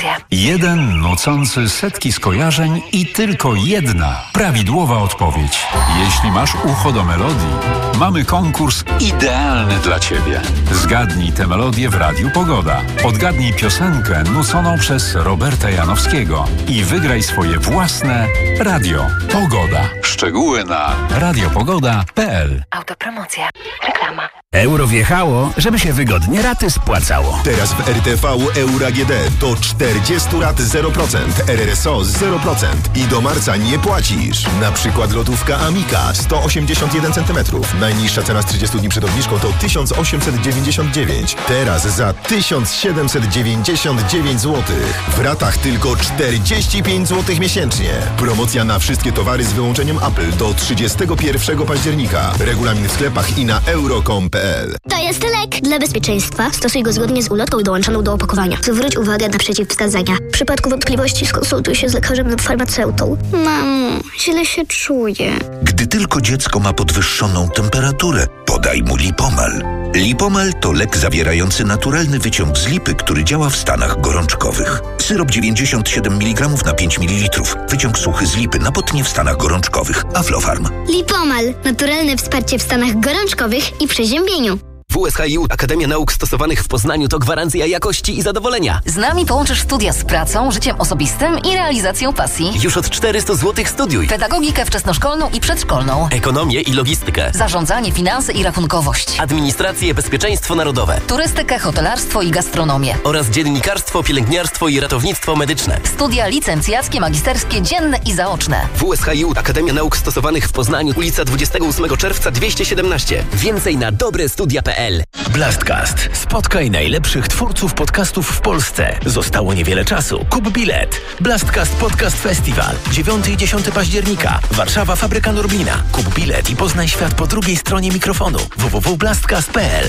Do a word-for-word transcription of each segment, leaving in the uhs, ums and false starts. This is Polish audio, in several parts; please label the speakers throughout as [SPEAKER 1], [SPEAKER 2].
[SPEAKER 1] Autopromocje.
[SPEAKER 2] Jeden nucący setki skojarzeń i tylko jedna prawidłowa odpowiedź. Jeśli masz ucho do melodii, mamy konkurs idealny dla Ciebie. Zgadnij tę melodię w Radiu Pogoda. Odgadnij piosenkę nuconą przez Roberta Janowskiego i wygraj swoje własne Radio Pogoda. Szczegóły na radiopogoda kropka p l.
[SPEAKER 1] Autopromocja. Reklama.
[SPEAKER 3] Euro wjechało, żeby się wygodnie raty spłacało.
[SPEAKER 4] Teraz w R T V Euro A G D do czterdzieści rat zero procent, R R S O zero procent i do marca nie płacisz. Na przykład lotówka Amica sto osiemdziesiąt jeden centymetrów. Najniższa cena z trzydziestu dni przed obniżką to tysiąc osiemset dziewięćdziesiąt dziewięć. Teraz za tysiąc siedemset dziewięćdziesiąt dziewięć złotych. W ratach tylko czterdzieści pięć złotych miesięcznie. Promocja na wszystkie towary z wyłączeniem Apple do trzydziestego pierwszego października. Regulamin w sklepach i na euro kropka com kropka p l.
[SPEAKER 5] To jest lek. Dla bezpieczeństwa stosuj go zgodnie z ulotką dołączoną do opakowania. Zwróć uwagę na przeciwwskazania. W przypadku wątpliwości skonsultuj się z lekarzem lub farmaceutą. Mamo, źle się czuję.
[SPEAKER 6] Gdy tylko dziecko ma podwyższoną temperaturę, podaj mu Lipomal. Lipomal to lek zawierający naturalny wyciąg z lipy, który działa w stanach gorączkowych. Syrop dziewięćdziesiąt siedem miligramów na pięć mililitrów. Wyciąg suchy z lipy na potnie w stanach gorączkowych. Aflofarm.
[SPEAKER 5] Lipomal. Naturalne wsparcie w stanach gorączkowych i przeziębieniu.
[SPEAKER 7] W U S H I U Akademia Nauk Stosowanych w Poznaniu to gwarancja jakości i zadowolenia.
[SPEAKER 1] Z nami połączysz studia z pracą, życiem osobistym i realizacją pasji.
[SPEAKER 7] Już od czterysta złotych studiuj.
[SPEAKER 1] Pedagogikę wczesnoszkolną i przedszkolną.
[SPEAKER 7] Ekonomię i logistykę.
[SPEAKER 1] Zarządzanie, finanse i rachunkowość.
[SPEAKER 7] Administrację, bezpieczeństwo narodowe.
[SPEAKER 1] Turystykę, hotelarstwo i gastronomię.
[SPEAKER 7] Oraz dziennikarstwo, pielęgniarstwo i ratownictwo medyczne.
[SPEAKER 1] Studia licencjackie, magisterskie, dzienne i zaoczne.
[SPEAKER 7] W U S H I U Akademia Nauk Stosowanych w Poznaniu, ulica dwudziestego ósmego czerwca dwieście siedemnaście. Więcej na dobrestudia kropka p l.
[SPEAKER 3] Blastcast. Spotkaj najlepszych twórców podcastów w Polsce. Zostało niewiele czasu. Kup bilet. Blastcast Podcast Festival. dziewiątego i dziesiątego października. Warszawa, Fabryka Norblina. Kup bilet i poznaj świat po drugiej stronie mikrofonu. w w w kropka blastcast kropka p l.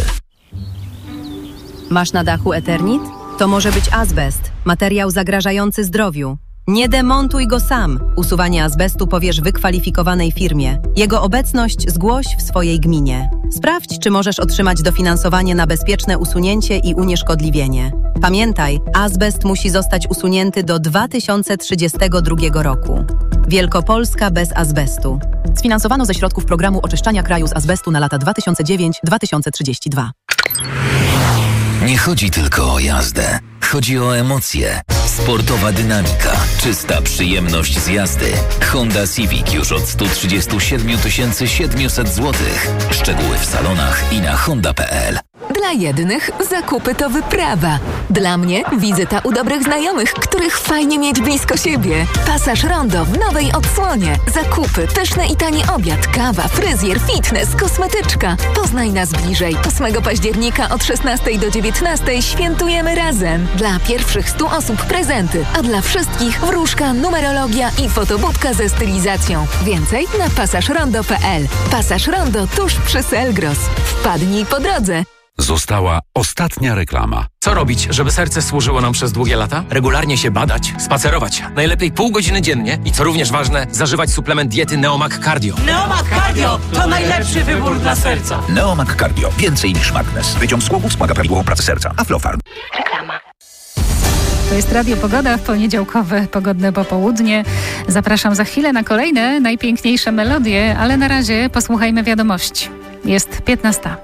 [SPEAKER 8] Masz na dachu Eternit? To może być azbest. Materiał zagrażający zdrowiu. Nie demontuj go sam. Usuwanie azbestu powierz wykwalifikowanej firmie. Jego obecność zgłoś w swojej gminie. Sprawdź, czy możesz otrzymać dofinansowanie na bezpieczne usunięcie i unieszkodliwienie. Pamiętaj, azbest musi zostać usunięty do dwa tysiące trzydziestego drugiego roku. Wielkopolska bez azbestu. Sfinansowano ze środków programu oczyszczania kraju z azbestu na lata dwa tysiące dziewiąty do dwa tysiące trzydziestego drugiego.
[SPEAKER 9] Nie chodzi tylko o jazdę. Chodzi o emocje. Sportowa dynamika, czysta przyjemność z jazdy. Honda Civic już od sto trzydzieści siedem tysięcy siedemset złotych. Szczegóły w salonach i na honda kropka p l.
[SPEAKER 10] Dla jednych zakupy to wyprawa. Dla mnie wizyta u dobrych znajomych, których fajnie mieć blisko siebie. Pasaż Rondo w nowej odsłonie. Zakupy, pyszny i tani obiad, kawa, fryzjer, fitness, kosmetyczka. Poznaj nas bliżej. ósmego października od szesnastej do dziewiętnastej świętujemy razem. Dla pierwszych stu osób prezenty, a dla wszystkich wróżka, numerologia i fotobudka ze stylizacją. Więcej na pasaż rondo kropka p l. Pasaż Rondo tuż przy Selgros. Wpadnij po drodze.
[SPEAKER 2] Została ostatnia reklama.
[SPEAKER 11] Co robić, żeby serce służyło nam przez długie lata? Regularnie się badać, spacerować. Najlepiej pół godziny dziennie i co również ważne, zażywać suplement diety Neomag Cardio.
[SPEAKER 12] Neomag Cardio to najlepszy wybór dla serca.
[SPEAKER 6] Neomag Cardio. Więcej niż magnes. Wyciąg z głowy wspomaga prawidłową pracę serca. Aflofarm.
[SPEAKER 1] Reklama.
[SPEAKER 13] To jest Radio Pogoda w poniedziałkowe pogodne popołudnie. Zapraszam za chwilę na kolejne najpiękniejsze melodie, ale na razie posłuchajmy wiadomości. Jest piętnasta.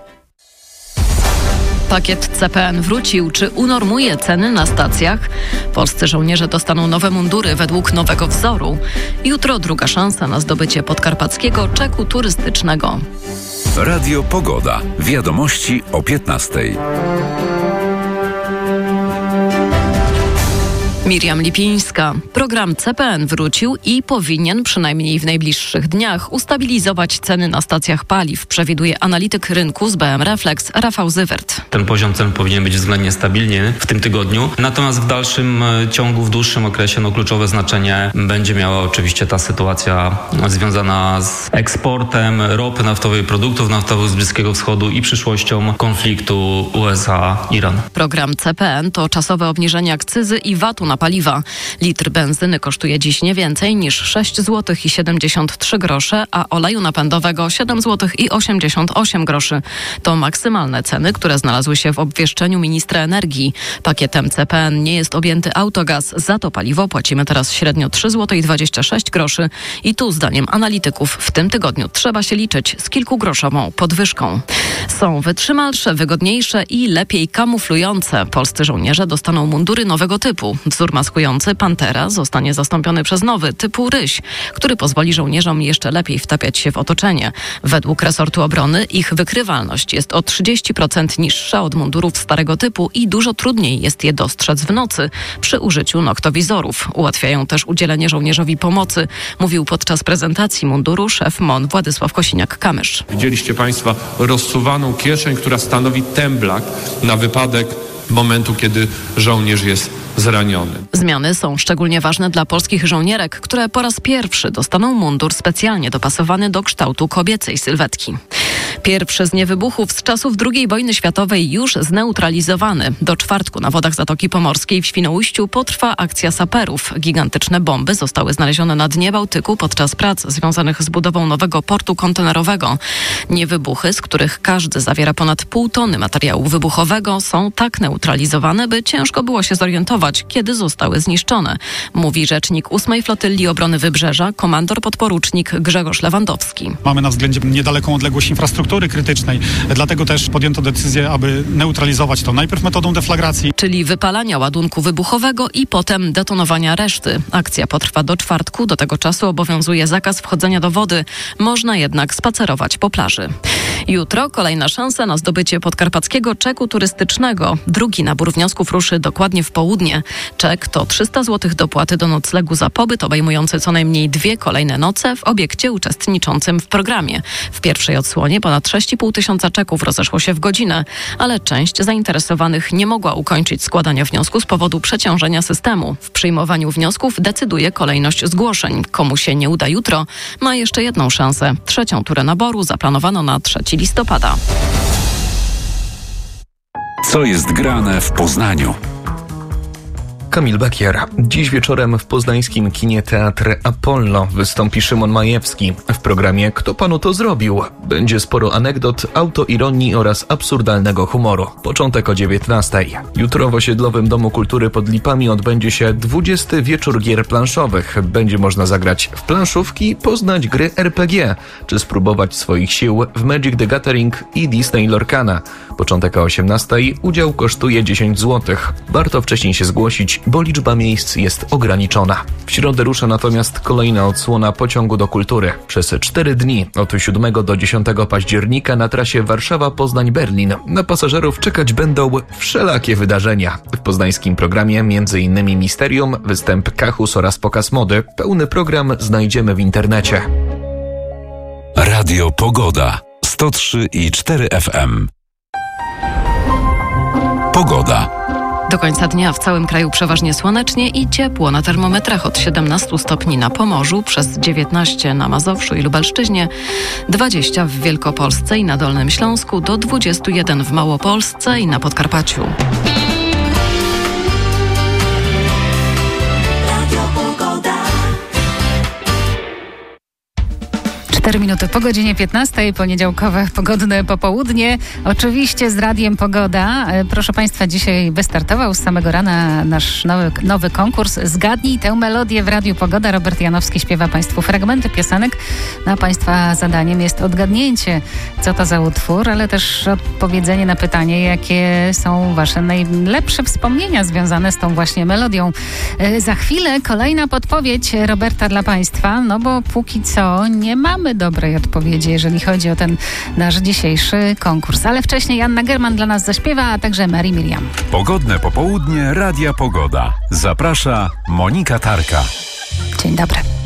[SPEAKER 14] Pakiet C P N wrócił. Czy unormuje ceny na stacjach? Polscy żołnierze dostaną nowe mundury według nowego wzoru. Jutro druga szansa na zdobycie podkarpackiego czeku turystycznego.
[SPEAKER 2] Radio Pogoda. Wiadomości o piętnastej.
[SPEAKER 14] Miriam Lipińska. Program C P N wrócił i powinien przynajmniej w najbliższych dniach ustabilizować ceny na stacjach paliw, przewiduje analityk rynku z B M Reflex Rafał Zywert.
[SPEAKER 15] Ten poziom cen powinien być względnie stabilny w tym tygodniu, natomiast w dalszym ciągu, w dłuższym okresie no, kluczowe znaczenie będzie miała oczywiście ta sytuacja związana z eksportem ropy naftowej, produktów naftowych z Bliskiego Wschodu i przyszłością konfliktu U S A Iran.
[SPEAKER 14] Program C P N to czasowe obniżenie akcyzy i V A T-u na paliwa. Litr benzyny kosztuje dziś nie więcej niż sześć złotych i siedemdziesiąt trzy grosze, a oleju napędowego siedem złotych i osiemdziesiąt osiem groszy. To maksymalne ceny, które znalazły się w obwieszczeniu ministra energii. Pakietem C P N nie jest objęty autogaz. Za to paliwo płacimy teraz średnio trzy złote i dwadzieścia sześć groszy. I tu zdaniem analityków w tym tygodniu trzeba się liczyć z kilkugroszową podwyżką. Są wytrzymalsze, wygodniejsze i lepiej kamuflujące. Polscy żołnierze dostaną mundury nowego typu. Wzór maskujący Pantera zostanie zastąpiony przez nowy typu Ryś, który pozwoli żołnierzom jeszcze lepiej wtapiać się w otoczenie. Według resortu obrony ich wykrywalność jest o trzydzieści procent niższa od mundurów starego typu i dużo trudniej jest je dostrzec w nocy przy użyciu noktowizorów. Ułatwiają też udzielenie żołnierzowi pomocy, mówił podczas prezentacji munduru szef M O N Władysław Kosiniak-Kamysz.
[SPEAKER 16] Widzieliście Państwo rozsuwaną kieszeń, która stanowi temblak na wypadek momentu, kiedy żołnierz jest zraniony.
[SPEAKER 14] Zmiany są szczególnie ważne dla polskich żołnierek, które po raz pierwszy dostaną mundur specjalnie dopasowany do kształtu kobiecej sylwetki. Pierwszy z niewybuchów z czasów drugiej wojny światowej już zneutralizowany. Do czwartku na wodach Zatoki Pomorskiej w Świnoujściu potrwa akcja saperów. Gigantyczne bomby zostały znalezione na dnie Bałtyku podczas prac związanych z budową nowego portu kontenerowego. Niewybuchy, z których każdy zawiera ponad pół tony materiału wybuchowego, są tak neutralizowane, by ciężko było się zorientować, kiedy zostały zniszczone, mówi rzecznik ósmej Flotylli Obrony Wybrzeża, komandor podporucznik Grzegorz Lewandowski.
[SPEAKER 17] Mamy na względzie niedaleką odległość infrastruktury krytycznej, dlatego też podjęto decyzję, aby neutralizować to najpierw metodą deflagracji.
[SPEAKER 14] Czyli wypalania ładunku wybuchowego i potem detonowania reszty. Akcja potrwa do czwartku, do tego czasu obowiązuje zakaz wchodzenia do wody. Można jednak spacerować po plaży. Jutro kolejna szansa na zdobycie podkarpackiego czeku turystycznego. Drugi nabór wniosków ruszy dokładnie w południe. Czek to trzysta złotych dopłaty do noclegu za pobyt, obejmujący co najmniej dwie kolejne noce w obiekcie uczestniczącym w programie. W pierwszej odsłonie ponad sześć i pół tysiąca czeków rozeszło się w godzinę, ale część zainteresowanych nie mogła ukończyć składania wniosku z powodu przeciążenia systemu. W przyjmowaniu wniosków decyduje kolejność zgłoszeń. Komu się nie uda jutro, ma jeszcze jedną szansę. Trzecią turę naboru zaplanowano na trzeciego listopada.
[SPEAKER 2] Co jest grane w Poznaniu?
[SPEAKER 18] Kamil Bakier. Dziś wieczorem w poznańskim kinie Teatr Apollo wystąpi Szymon Majewski. W programie Kto panu to zrobił? Będzie sporo anegdot, autoironii oraz absurdalnego humoru. Początek o dziewiętnastej. Jutro w Osiedlowym Domu Kultury pod Lipami odbędzie się dwudziesty wieczór gier planszowych. Będzie można zagrać w planszówki, poznać gry R P G, czy spróbować swoich sił w Magic the Gathering i Disney Lorcana. Początek o osiemnastej. Udział kosztuje dziesięć złotych. Warto wcześniej się zgłosić, bo liczba miejsc jest ograniczona. W środę rusza natomiast kolejna odsłona Pociągu do Kultury. Przez cztery dni, od siódmego do dziesiątego października na trasie Warszawa-Poznań-Berlin na pasażerów czekać będą wszelakie wydarzenia. W poznańskim programie między innymi Misterium, występ Kachus oraz pokaz mody. Pełny program znajdziemy w internecie.
[SPEAKER 2] Radio Pogoda. sto trzy i cztery F M. Pogoda.
[SPEAKER 14] Do końca dnia w całym kraju przeważnie słonecznie i ciepło. Na termometrach od siedemnastu stopni na Pomorzu, przez dziewiętnaście na Mazowszu i Lubelszczyźnie, dwadzieścia w Wielkopolsce i na Dolnym Śląsku, do dwudziestu jeden w Małopolsce i na Podkarpaciu.
[SPEAKER 13] cztery minuty po godzinie piętnastej, poniedziałkowe pogodne popołudnie. Oczywiście z Radiem Pogoda. Proszę Państwa, dzisiaj wystartował z samego rana nasz nowy, nowy konkurs. Zgadnij tę melodię w Radiu Pogoda. Robert Janowski śpiewa Państwu fragmenty piosenek. No, a Państwa zadaniem jest odgadnięcie, co to za utwór, ale też odpowiedzenie na pytanie, jakie są Wasze najlepsze wspomnienia związane z tą właśnie melodią. Za chwilę kolejna podpowiedź Roberta dla Państwa, no bo póki co nie mamy dobrej odpowiedzi, jeżeli chodzi o ten nasz dzisiejszy konkurs. Ale wcześniej Anna German dla nas zaśpiewa, a także Mary Miriam.
[SPEAKER 2] Pogodne popołudnie Radia Pogoda. Zaprasza Monika Tarka.
[SPEAKER 13] Dzień dobry.